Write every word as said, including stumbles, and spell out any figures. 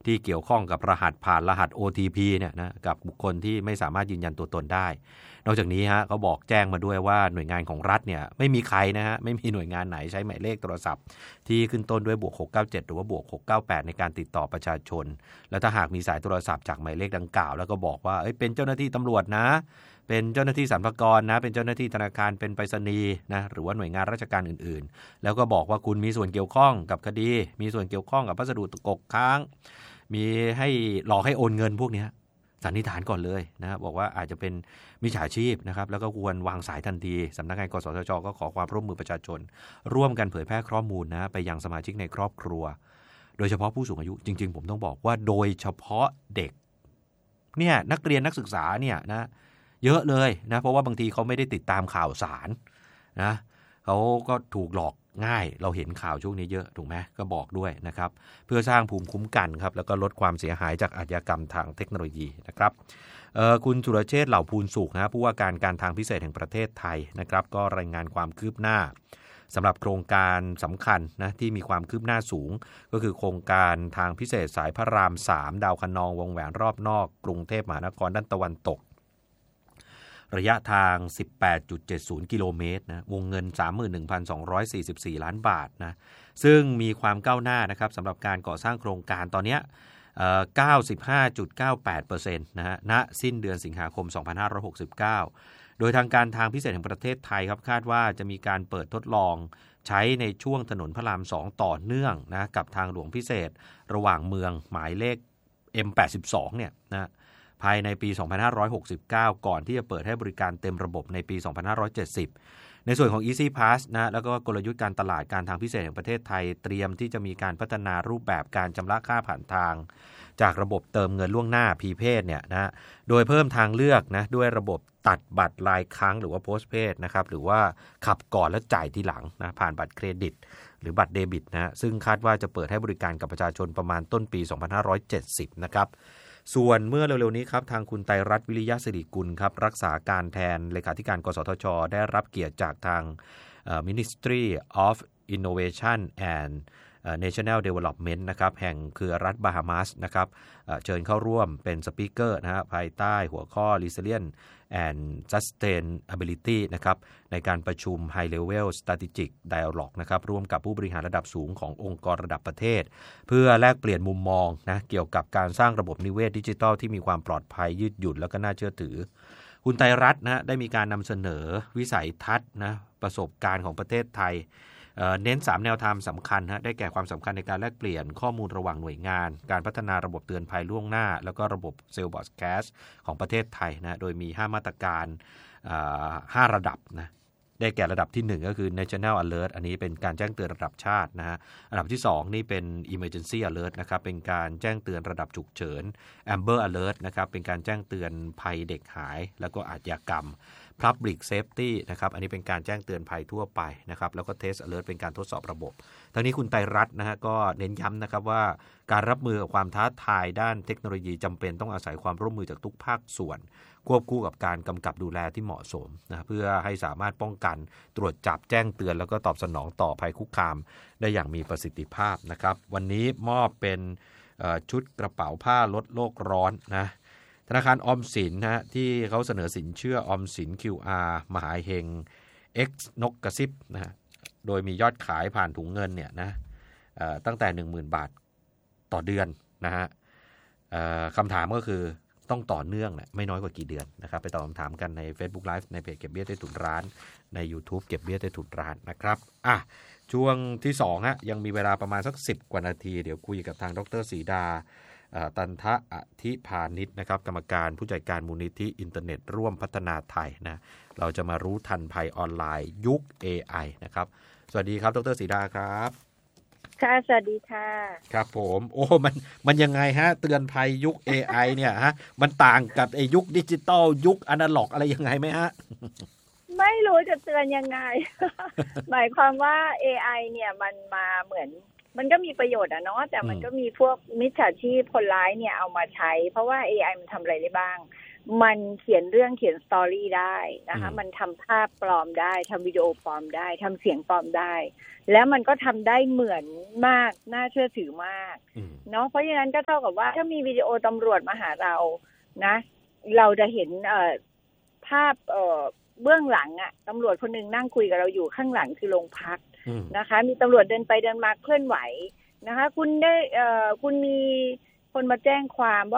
ที่เกี่ยวข้องกับรหัสผ่านรหัส โอ ที พี เนี่ยนะกับบุคคลที่ไม่สามารถยืนยันตัวตนได้นอกจากนี้ฮะเขาบอกแจ้งมาด้วยว่าหน่วยงานของรัฐเนี่ยไม่มีใครนะฮะไม่มีหน่วยงานไหนใช้หมายเลขโทรศัพท์ที่ขึ้นต้นด้วยบวกหกเก้าเจ็ดหรือว่าบวกหกเก้าแปดในการติดต่อประชาชนแล้วถ้าหากมีสายโทรศัพท์จากหมายเลขดังกล่าวแล้วก็บอกว่าเอ้ยเป็นเจ้าหน้าที่ตำรวจนะเป็นเจ้าหน้าที่สรรพากรนะเป็นเจ้าหน้าที่ธนาคารเป็นไปรษณีย์นะหรือว่าหน่วยงานราชการอื่นๆแล้วก็บอกว่าคุณมีส่วนเกี่ยวข้องกับคดีมีส่วนเกี่ยวข้องกับพัสดุตกค้างมีให้หลอกให้โอนเงินพวกนี้สันนิษฐานก่อนเลยนะบอกว่าอาจจะเป็นมิจฉาชีพนะครับแล้วก็ควรวางสายทันทีสำนักงานกสทช.ก็ขอความร่วมมือประชาชนร่วมกันเผยแพร่ข้อมูลนะไปยังสมาชิกในครอบครัวโดยเฉพาะผู้สูงอายุจริงๆผมต้องบอกว่าโดยเฉพาะเด็กเนี่ยนักเรียนนักศึกษาเนี่ยนะเยอะเลยนะเพราะว่าบางทีเขาไม่ได้ติดตามข่าวสารนะเขาก็ถูกหลอกง่ายเราเห็นข่าวช่วงนี้เยอะถูกไหมก็บอกด้วยนะครับเพื่อสร้างภูมิคุ้มกันครับแล้วก็ลดความเสียหายจากอาชญากรรมทางเทคโนโลยีนะครับคุณสุรเชษฐ์เหล่าภูลสุขนะผู้ว่าการการทางพิเศษแห่งประเทศไทยนะครับก็รายงานความคืบหน้าสำหรับโครงการสำคัญนะที่มีความคืบหน้าสูงก็คือโครงการทางพิเศษสายพระรามสามดาวคะนองวงแหวนรอบนอกกรุงเทพมหานครด้านตะวันตกระยะทาง สิบแปดจุดเจ็ดศูนย์ กิโลเมตรนะวงเงิน สามหมื่นหนึ่งพันสองร้อยสี่สิบสี่ ล้านบาทนะซึ่งมีความก้าวหน้านะครับสำหรับการก่อสร้างโครงการตอนนี้เอ่อ เก้าสิบห้าจุดเก้าแปดเปอร์เซ็นต์ นะฮะณสิ้นเดือนสิงหาคมสองพันห้าร้อยหกสิบเก้าโดยทางการทางพิเศษแห่งประเทศไทยครับคาดว่าจะมีการเปิดทดลองใช้ในช่วงถนนพระรามสองต่อเนื่องนะกับทางหลวงพิเศษระหว่างเมืองหมายเลข เอ็ม แปดสิบสอง เนี่ยนะภายในปีสองพันห้าร้อยหกสิบเก้าก่อนที่จะเปิดให้บริการเต็มระบบในปีสองพันห้าร้อยเจ็ดสิบในส่วนของ Easy Pass นะแล้วก็กลยุทธ์การตลาดการทางพิเศษแห่งประเทศไทยเตรียมที่จะมีการพัฒนารูปแบบการชำระค่าผ่านทางจากระบบเติมเงินล่วงหน้า Prepaid เนี่ยนะโดยเพิ่มทางเลือกนะด้วยระบบตัดบัตรรายครั้งหรือว่า Postpaid นะครับหรือว่าขับก่อนแล้วจ่ายทีหลังนะผ่านบัตรเครดิตหรือบัตรเดบิตนะซึ่งคาดว่าจะเปิดให้บริการกับประชาชนประมาณต้นปีสองพันห้าร้อยเจ็ดสิบนะครับส่วนเมื่อเร็วๆนี้ครับทางคุณไตรรัตน์วิริยะสิริกุลครับรักษาการแทนเลขาธิการกสทช.ได้รับเกียรติจากทาง Ministry of Innovation and National Development นะครับแห่งเครือรัฐบาฮามาสนะครับเชิญเข้าร่วมเป็นสปีกเกอร์นะฮะภายใต้หัวข้อ Resilience and Sustainability นะครับในการประชุม High Level Strategic Dialogue นะครับร่วมกับผู้บริหารระดับสูงขององค์กรระดับประเทศเพื่อแลกเปลี่ยนมุมมองนะเกี่ยวกับการสร้างระบบนิเวศดิจิทัลที่มีความปลอดภัยยืดหยุ่นแล้วก็น่าเชื่อถือคุณไตรรัตน์นะได้มีการนำเสนอวิสัยทัศน์นะประสบการณ์ของประเทศไทยเน้นสามแนวทางสำคัญฮะได้แก่ความสำคัญในการแลกเปลี่ยนข้อมูลระหว่างหน่วยงานการพัฒนาระบบเตือนภัยล่วงหน้าแล้วก็ระบบเซลล์บอดแคสต์ของประเทศไทยนะโดยมีห้ามาตรการห้าระดับนะได้แก่ระดับที่หนึ่งก็คือ National Alert อันนี้เป็นการแจ้งเตือนระดับชาตินะฮะระดับที่สองนี่เป็น Emergency Alert นะครับเป็นการแจ้งเตือนระดับฉุกเฉิน Amber Alert นะครับเป็นการแจ้งเตือนภัยเด็กหายแล้วก็อาชญากรรมPublic Safety นะครับอันนี้เป็นการแจ้งเตือนภัยทั่วไปนะครับแล้วก็ Test Alert เป็นการทดสอบระบบทั้งนี้คุณไตรรัตน์นะฮะก็เน้นย้ำนะครับว่าการรับมือกับความท้าทายด้านเทคโนโลยีจำเป็นต้องอาศัยความร่วมมือจากทุกภาคส่วนควบคู่กับการกำกับดูแลที่เหมาะสมนะเพื่อให้สามารถป้องกันตรวจจับแจ้งเตือนแล้วก็ตอบสนองต่อภัยคุกคามได้อย่างมีประสิทธิภาพนะครับวันนี้มอบเป็นชุดกระเป๋าผ้าลดโลกร้อนนะธนาคารออมสินนะฮะที่เขาเสนอสินเชื่อออมสิน คิว อาร์ มหาเฮง X นกกระซิบนะฮะโดยมียอดขายผ่านถุงเงินเนี่ยนะตั้งแต่ หนึ่งหมื่น บาทต่อเดือนนะฮะคำถามก็คือต้องต่อเนื่องนะไม่น้อยกว่ากี่เดือนนะครับไปตอบคำถามกันใน Facebook Live ในเพจเก็บเบี้ยใต้ถุนร้านใน YouTube เก็บเบี้ยใต้ถุนร้านนะครับอ่ะช่วงที่สองฮะยังมีเวลาประมาณสักสิบกว่านาทีเดี๋ยวคุยกับทางดร.ศรีดาตันทะอธิพานิชนะครับกรรมการผู้จัดการมูลนิธิอินเทอร์เน็ตร่วมพัฒนาไทยนะเราจะมารู้ทันภัยออนไลน์ยุค เอ ไอ นะครับสวัสดีครับดร.ศรีดาครับค่ะสวัสดีค่ะครับผมโอ้มันมันยังไงฮะเตือนภัยยุค เอ ไอ เนี่ยฮะมันต่างกับไอ้ยุคดิจิตอลยุคอนาล็อกอะไรยังไงไหมฮะไม่รู้จะเตือนยังไง หมายความว่า เอ ไอ เนี่ยมันมาเหมือนมันก็มีประโยชน์อะเนาะแต่มันก็มีพวกมิจฉาชีพคนร้ายเนี่ยเอามาใช้เพราะว่า เอ ไอ มันทำอะไรได้บ้างมันเขียนเรื่องเขียนสตอรี่ได้นะคะอืมมันทำภาพปลอมได้ทำวิดีโอปลอมได้ทำเสียงปลอมได้ แล้วมันก็ทำได้เหมือนมากน่าเชื่อถือมากอืมเนาะเพราะฉะนั้นก็เท่ากับว่าถ้ามีวิดีโอตำรวจมาหาเรานะ เราจะเห็นเอ่อภาพเอ่อเบื้องหลังอะตำรวจคนหนึ่งนั่งคุยกับเราอยู่ข้างหลังคือโรงพักอืมนะคะ มีตำรวจเดินไปเดินมาเคลื่อนไหวนะคะ คุณได้เอ่อคุณมีคนมาแจ้งความว่า